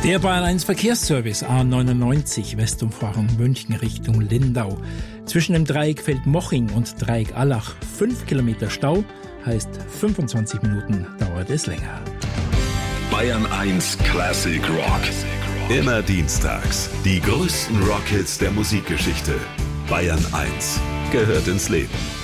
Der Bayern 1 Verkehrsservice A99 Westumfahrung München Richtung Lindau. Zwischen dem Dreieck Feldmoching und Dreieck Allach 5 Kilometer Stau, heißt 25 Minuten dauert es länger. Bayern 1 Classic Rock. Immer dienstags die größten Rockhits der Musikgeschichte. Bayern 1 gehört ins Leben.